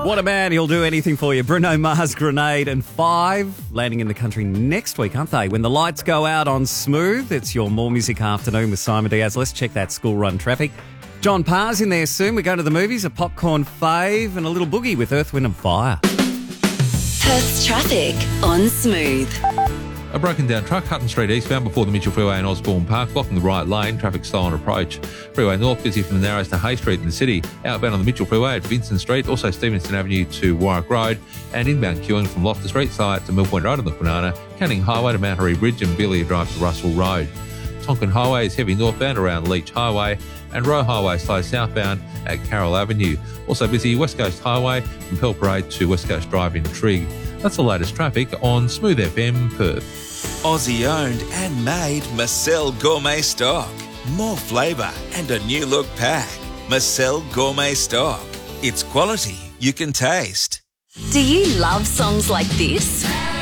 What a man, he'll do anything for you. Bruno Mars, Grenade and 5 landing in the country next week, aren't they? When the lights go out on Smooth, it's your More Music Afternoon with Simon Diaz. Let's check that school run traffic. John Parr's in there soon. We're going to the movies, a popcorn fave and a little boogie with Earth, Wind and Fire. Perth's traffic on Smooth. A broken down truck, Hutton Street eastbound before the Mitchell Freeway in Osborne Park, blocking the right lane, traffic slow on approach. Freeway north busy from the Narrows to Hay Street in the city, outbound on the Mitchell Freeway at Vincent Street, also Stevenson Avenue to Warwick Road, and inbound queuing from Loftus Street side to Mill Point Road on the Kwinana, Canning Highway to Mount Harry Bridge and Billy Drive to Russell Road. Tonkin Highway is heavy northbound around Leach Highway, and Roe Highway slow southbound at Carroll Avenue. Also busy West Coast Highway from Pearl Parade to West Coast Drive in Trigg. That's the latest traffic on Smooth FM Perth. Aussie owned and made Marcel Gourmet Stock. More flavour and a new look pack. Marcel Gourmet Stock. It's quality you can taste. Do you love songs like this?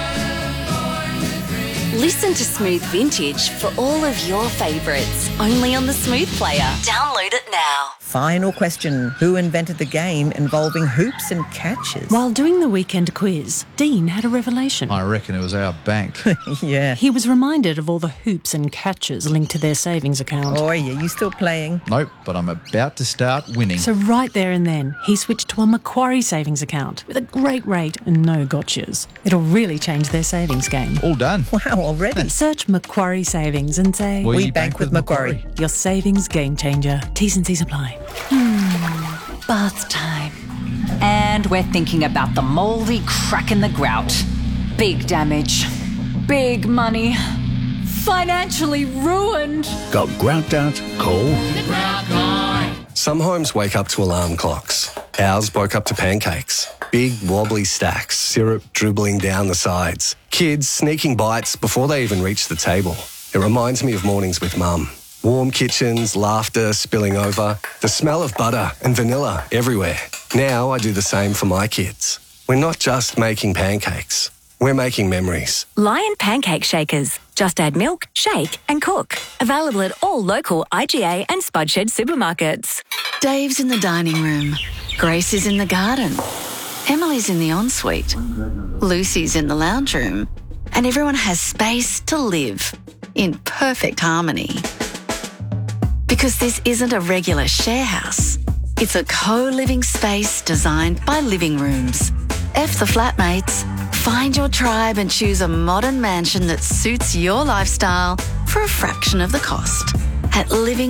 Listen to Smooth Vintage for all of your favourites. Only on the Smooth Player. Download it now. Final question. Who invented the game involving hoops and catches? While doing the weekend quiz, Dean had a revelation. I reckon it was our bank. Yeah. He was reminded of all the hoops and catches linked to their savings account. Oh, yeah, you still playing? Nope, but I'm about to start winning. So right there and then, he switched to a Macquarie savings account with a great rate and no gotchas. It'll really change their savings game. All done. Wow, already? Search Macquarie Savings and say, We bank with Macquarie. Your savings game changer. T's and C's apply. Bath time. And we're thinking about the mouldy crack in the grout. Big damage. Big money. Financially ruined. Got grout doubt? Call the Grout Guy. Some homes wake up to alarm clocks. Ours woke up to pancakes. Big wobbly stacks, syrup dribbling down the sides. Kids sneaking bites before they even reach the table. It reminds me of mornings with Mum. Warm kitchens, laughter spilling over, the smell of butter and vanilla everywhere. Now I do the same for my kids. We're not just making pancakes. We're making memories. Lion Pancake Shakers. Just add milk, shake and cook. Available at all local IGA and Spudshed supermarkets. Dave's in the dining room. Grace is in the garden. Emily's in the ensuite. Lucy's in the lounge room. And everyone has space to live in perfect harmony. Because this isn't a regular share house. It's a co-living space designed by Living Rooms. F the flatmates. Find your tribe and choose a modern mansion that suits your lifestyle for a fraction of the cost at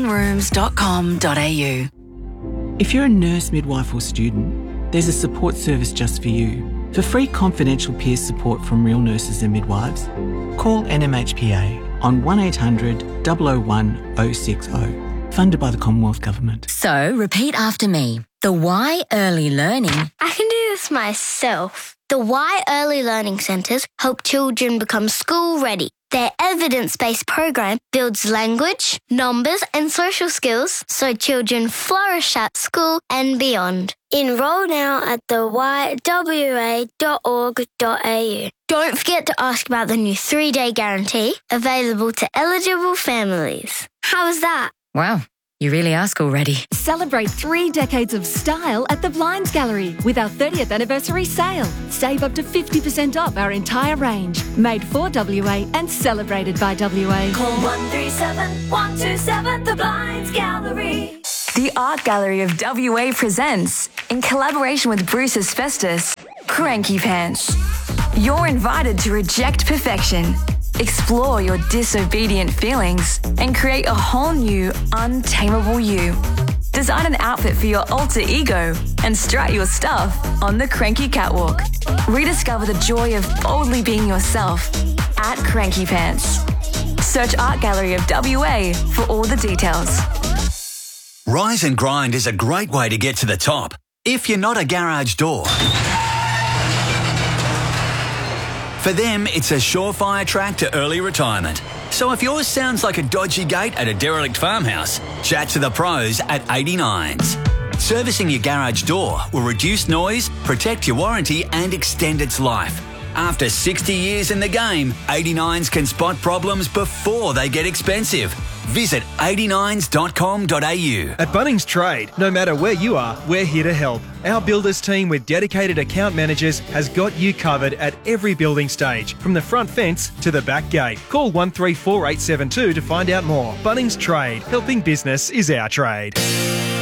livingrooms.com.au. If you're a nurse, midwife or student, there's a support service just for you. For free confidential peer support from real nurses and midwives, call NMHPA on 1800 001 060, funded by the Commonwealth Government. So, repeat after me. The Y Early Learning. I can do this myself. The Y Early Learning Centres help children become school ready. Their evidence-based program builds language, numbers and social skills so children flourish at school and beyond. Enrol now at theYWA.org.au. Don't forget to ask about the new 3-day guarantee available to eligible families. How was that? Wow, you really are school ready. Celebrate 3 decades of style at the Blinds Gallery with our 30th anniversary sale. Save up to 50% off our entire range. Made for WA and celebrated by WA. Call 137 127 The Blinds Gallery. The Art Gallery of WA presents, in collaboration with Bruce Asbestos, Cranky Pants. You're invited to reject perfection, explore your disobedient feelings, and create a whole new, untamable you. Design an outfit for your alter ego and strut your stuff on the Cranky Catwalk. Rediscover the joy of boldly being yourself at Cranky Pants. Search Art Gallery of WA for all the details. Rise and Grind is a great way to get to the top if you're not a garage door. For them, it's a surefire track to early retirement. So if yours sounds like a dodgy gate at a derelict farmhouse, chat to the pros at 89s. Servicing your garage door will reduce noise, protect your warranty and extend its life. After 60 years in the game, 89s can spot problems before they get expensive. Visit 89s.com.au. At Bunnings Trade, no matter where you are, we're here to help. Our builders team with dedicated account managers has got you covered at every building stage, from the front fence to the back gate. Call 134872 to find out more. Bunnings Trade. Helping business is our trade.